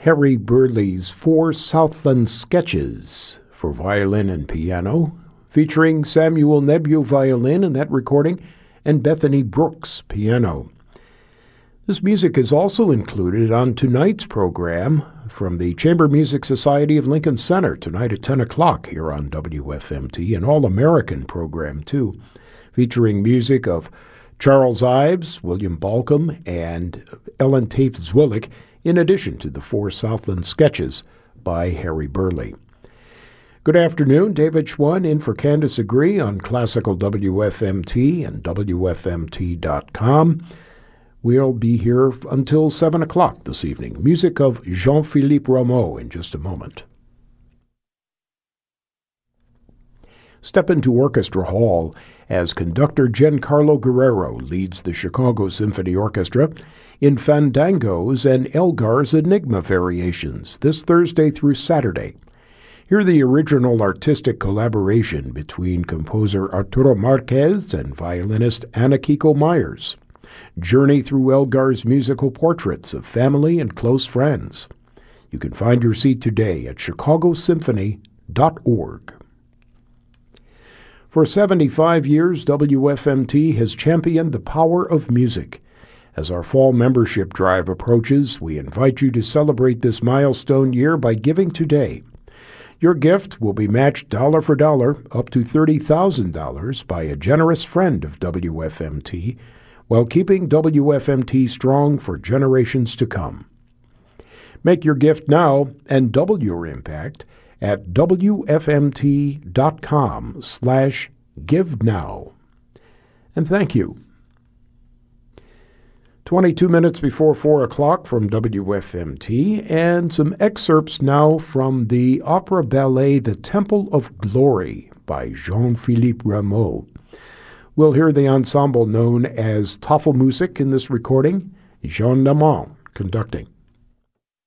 Harry Burleigh's Four Southland Sketches for violin and piano, featuring Samuel Nebeu violin in that recording and Bethany Brooks piano. This music is also included on tonight's program from the Chamber Music Society of Lincoln Center, tonight at 10 o'clock here on WFMT, an all-American program too, featuring music of Charles Ives, William Balcom, and Ellen Tafe Zwillick, in addition to the Four Southland Sketches by Harry Burleigh. Good afternoon, David Schwann in for Candace Agree on Classical WFMT and WFMT.com. We'll be here until 7 o'clock this evening. Music of Jean-Philippe Rameau in just a moment. Step into Orchestra Hall as conductor Giancarlo Guerrero leads the Chicago Symphony Orchestra in Fandangos and Elgar's Enigma variations this Thursday through Saturday. Hear the original artistic collaboration between composer Arturo Marquez and violinist Anna Kiko Myers. Journey through Elgar's musical portraits of family and close friends. You can find your seat today at chicagosymphony.org. For 75 years, WFMT has championed the power of music. As our fall membership drive approaches, we invite you to celebrate this milestone year by giving today. Your gift will be matched dollar for dollar, up to $30,000, by a generous friend of WFMT, while keeping WFMT strong for generations to come. Make your gift now and double your impact at WFMT.com/give-now. And thank you. 22 minutes before 4 o'clock from WFMT, and some excerpts now from the opera ballet The Temple of Glory by Jean-Philippe Rameau. We'll hear the ensemble known as Tafelmusik in this recording, Jean Lamont conducting.